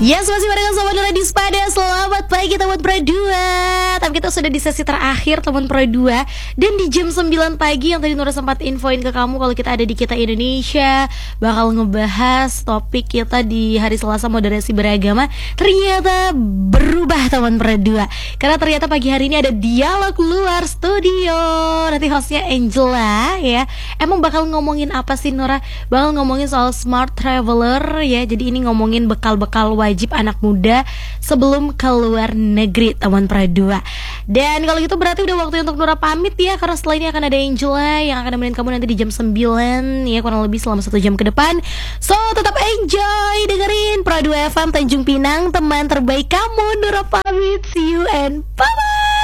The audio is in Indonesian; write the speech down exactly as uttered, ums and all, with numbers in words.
Yes, masih barengan sama Nura Dispada. Selamat pagi teman Pro dua. Tapi kita sudah di sesi terakhir teman Pro dua. Dan di jam sembilan pagi yang tadi Nura sempat infoin ke kamu kalau kita ada di Kita Indonesia, bakal ngebahas topik kita di hari Selasa moderasi beragama. Ternyata berubah teman Pro dua. Karena ternyata pagi hari ini ada dialog luar studio. Nanti hostnya Angela ya. Emang bakal ngomongin apa sih Nura? Bakal ngomongin soal smart traveler ya. Jadi ini ngomongin bekal-bekal wajib anak muda sebelum keluar negeri teman Pro dua. Dan kalau gitu berarti udah waktu untuk Nura pamit ya, karena setelah ini akan ada Angela yang akan nemenin kamu nanti di jam sembilan ya, kurang lebih selama satu jam ke depan. So tetap enjoy dengerin Pro dua F M Tanjung Pinang, teman terbaik kamu. Nura pamit, see you and bye bye.